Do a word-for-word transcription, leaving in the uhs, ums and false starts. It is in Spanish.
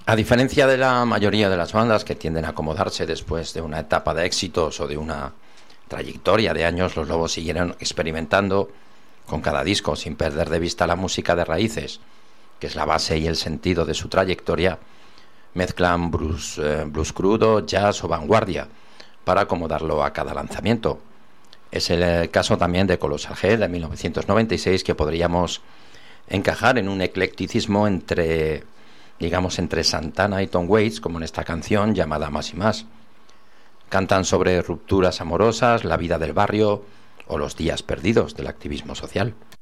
A diferencia de la mayoría de las bandas que tienden a acomodarse después de una etapa de éxitos o de una trayectoria de años, los Lobos siguieron experimentando con cada disco sin perder de vista la música de raíces, que es la base y el sentido de su trayectoria. Mezclan blues, eh, blues crudo, jazz o vanguardia para acomodarlo a cada lanzamiento. Es el caso también de Colossal Head de mil novecientos noventa y seis, que podríamos encajar en un eclecticismo entre, digamos, entre Santana y Tom Waits, como en esta canción llamada Más y Más. Cantan sobre rupturas amorosas, la vida del barrio o los días perdidos del activismo social.